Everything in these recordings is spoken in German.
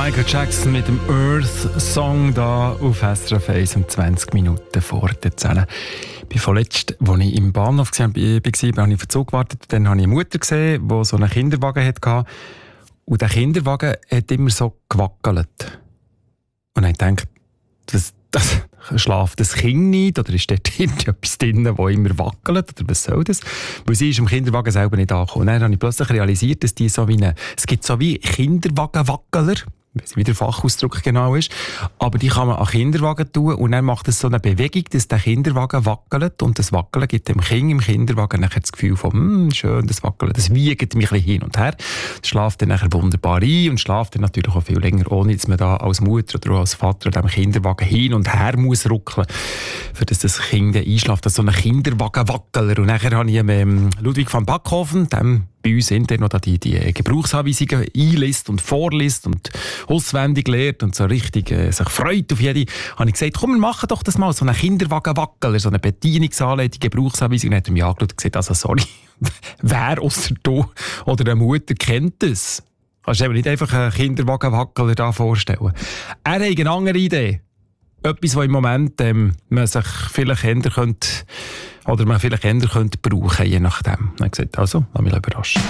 Michael Jackson mit dem Earth-Song da auf SRF 1 um 20 Minuten vor der 10. Vorletzt, als ich im Bahnhof war, habe ich auf den Zug gewartet. Dann habe ich eine Mutter gesehen, die so einen Kinderwagen hatte. Und der Kinderwagen hat immer so gewackelt. Und ich dachte, das schlaft das Kind nicht? Oder ist dort irgendetwas drin, das immer wackelt? Oder was soll das? Weil sie ist im Kinderwagen selber nicht angekommen. Und dann habe ich plötzlich realisiert, dass die so wie es gibt so wie Kinderwagenwackeler. Ich weiss nicht, wie der Fachausdruck genau ist. Aber die kann man an Kinderwagen tun und dann macht es so eine Bewegung, dass der Kinderwagen wackelt. Und das Wackeln gibt dem Kind im Kinderwagen nachher das Gefühl von, schön, das Wackeln, das wiegt mich ein bisschen hin und her. Das schläft dann nachher wunderbar ein und schläft dann natürlich auch viel länger, ohne dass man da als Mutter oder als Vater an diesem Kinderwagen hin und her muss ruckeln, für dass das Kind einschläft. Das ist so ein Kinderwagenwackeler. Und nachher habe ich Ludwig van Backhofen, dem bei uns intern noch die Gebrauchsanweisungen einliest und vorliest und auswendig lernt und so richtig sich freut auf jede, habe ich gesagt, komm, wir machen doch das mal, so einen Kinderwagenwackeler, so eine Bedienungsanleitung, Gebrauchsanweisung. Und dann hat er mich angeschaut und gesagt, also sorry, wer ausser du oder eine Mutter kennt das? Kannst du eben nicht einfach einen Kinderwagenwackeler da vorstellen. Er hat eine andere Idee. Etwas, was im Moment man sich vielleicht ändern könnte, oder man vielleicht ändern könnte brauchen, je nachdem. Er hat gesagt, also, lass mich überraschen.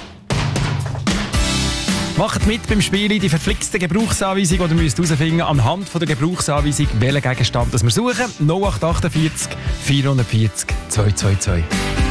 Macht mit beim Spielen die verflixte Gebrauchsanweisung, oder müsst herausfinden anhand von der Gebrauchsanweisung, welchen Gegenstand das wir suchen. 0848 440 222.